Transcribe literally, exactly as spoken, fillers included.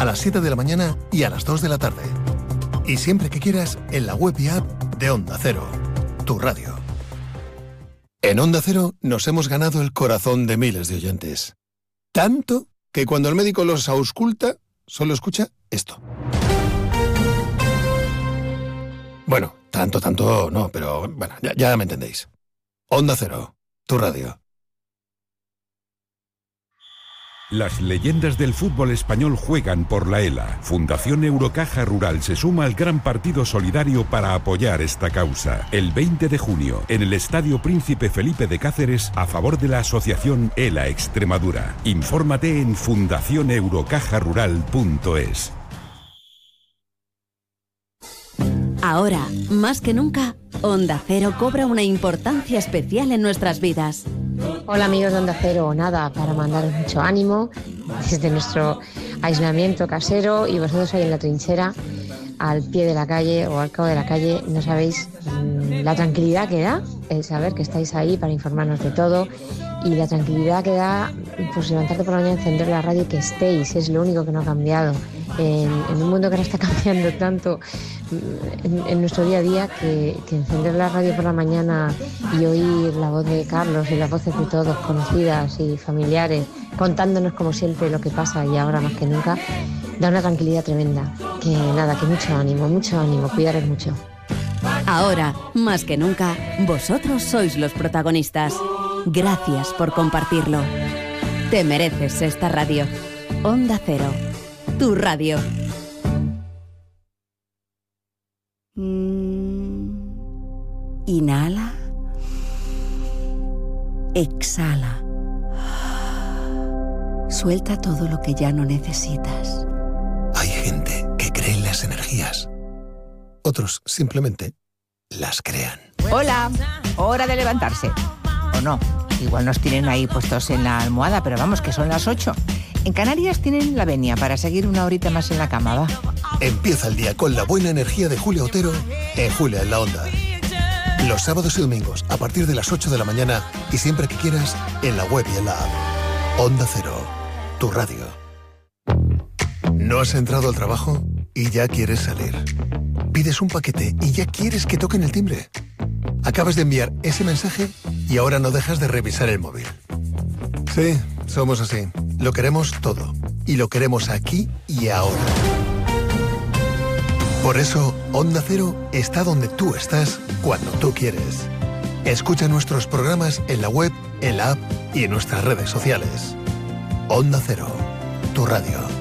a las siete de la mañana y a las dos de la tarde. Y siempre que quieras, en la web y app de Onda Cero, tu radio. En Onda Cero nos hemos ganado el corazón de miles de oyentes. Tanto que cuando el médico los ausculta, solo escucha esto. Bueno, tanto, tanto no, pero bueno, ya, ya me entendéis. Onda Cero, tu radio. Las leyendas del fútbol español juegan por la ELA. Fundación Eurocaja Rural se suma al gran partido solidario para apoyar esta causa. El veinte de junio, en el Estadio Príncipe Felipe de Cáceres, a favor de la asociación ELA Extremadura. Infórmate en fundación eurocaja rural punto es. Ahora, más que nunca, Onda Cero cobra una importancia especial en nuestras vidas. Hola amigos de Onda Cero, nada, para mandaros mucho ánimo desde nuestro aislamiento casero y vosotros ahí en la trinchera, al pie de la calle o al cabo de la calle, no sabéis mmm, la tranquilidad que da el saber que estáis ahí para informarnos de todo y la tranquilidad que da pues levantarte por la mañana, encender la radio y que estéis, es lo único que no ha cambiado. En, en un mundo que ahora está cambiando tanto en, en nuestro día a día que, que encender la radio por la mañana y oír la voz de Carlos y las voces de todos conocidas y familiares contándonos como siempre lo que pasa y ahora más que nunca da una tranquilidad tremenda. Que nada, que mucho ánimo, mucho ánimo, cuidaros mucho. Ahora, más que nunca, vosotros sois los protagonistas. Gracias por compartirlo. Te mereces esta radio. Onda Cero, tu radio. Mm. Inhala. Exhala. Suelta todo lo que ya no necesitas. Hay gente que cree en las energías. Otros simplemente las crean. Hola, hora de levantarse. O no, igual nos tienen ahí puestos en la almohada, pero vamos, que son las ocho. En Canarias tienen la venia para seguir una horita más en la cama, va. Empieza el día con la buena energía de Julia Otero en Julia en la Onda. Los sábados y domingos a partir de las ocho de la mañana y siempre que quieras en la web y en la app. Onda Cero, tu radio. ¿No has entrado al trabajo y ya quieres salir? Pides un paquete y ya quieres que toquen el timbre. Acabas de enviar ese mensaje y ahora no dejas de revisar el móvil. Sí, somos así. Lo queremos todo. Y lo queremos aquí y ahora. Por eso, Onda Cero está donde tú estás, cuando tú quieres. Escucha nuestros programas en la web, en la app y en nuestras redes sociales. Onda Cero, tu radio.